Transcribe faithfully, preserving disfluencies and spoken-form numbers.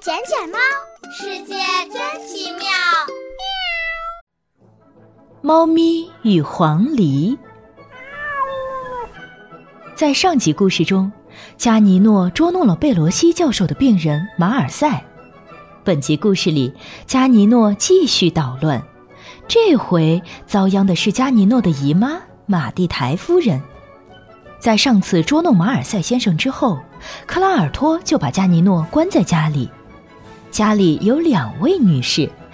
捡捡猫，世界真奇妙。 猫咪与黄鹂。在上集故事中，加尼诺捉弄了贝罗西教授的病人马尔赛。本集故事里，加尼诺继续捣乱，这回遭殃的是加尼诺的姨妈马蒂台夫人。在上次捉弄马尔赛先生之后，克拉尔托就把加尼诺关在家里。家里有两位女士，